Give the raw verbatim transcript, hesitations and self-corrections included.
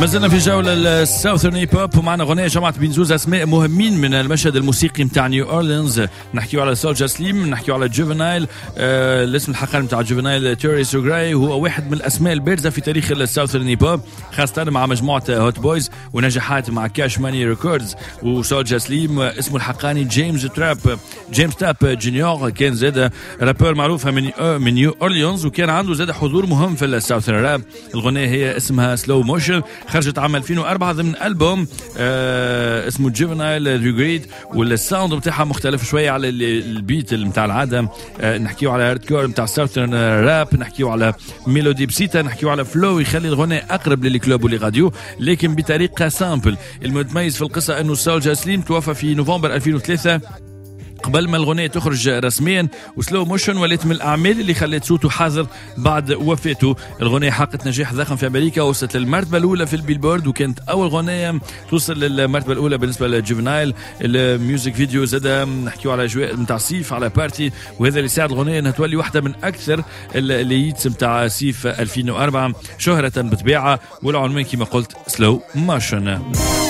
ما زلنا في جولة الساوثرن هيب هوب ومعنا غنية جمعت بين زوز أسماء مهمين من المشهد الموسيقي متاع نيو أورلينز. نحكيو على سولجر سليم، نحكيو على جوفنايل. آه الاسم الحقيقي متاع جوفنايل تيوري سوغراي، هو واحد من الأسماء البارزة في تاريخ الساوثرن هيب هوب، خاصة مع مجموعة هوت بويز ونجاحات مع كاش ماني ريكوردز. وسولجر سليم اسمه الحقاني جيمس تراب جيمس تاب جونيور، كان زاد رابر معروف من من نيو أورلينز، وكان عنده زاد حضور مهم في الساوثرن راب. الغنية هي اسمها سلو موشن، خرجت عام ألفين وأربعة ضمن ألبوم آه اسمه جوفنايل ريجريد، والساوند بتاعها مختلف شويه على البيت متاع العاده. آه نحكيو على هارد كور متاع ساوثرن راب، نحكيو على ميلودي بسيطه، نحكيو على فلو يخلي الغناء اقرب للكلوب والراديو لكن بطريقه سامبل. المتميز في القصه انه سولجر سليم توفى في نوفمبر ألفين وثلاثة قبل ما الغنية تخرج رسميا، وسلو موشن ولات من الأعمال اللي خلت صوته حاذر بعد وفاته. الغنية حققت نجاح ضخم في أمريكا، وصلت للمرتبة الأولى في البيلبورد، وكانت أول غنية توصل للمرتبة الأولى بالنسبة لجوفنايل. الميوزك فيديو زاد نحكيو على أجواء متاع صيف على بارتي، وهذا اللي ساعد الغنية أنها تولي واحدة من أكثر الليتس متاع صيف ألفين وأربعة شهرة بطبيعة، والعنوان كما قلت سلو موشن.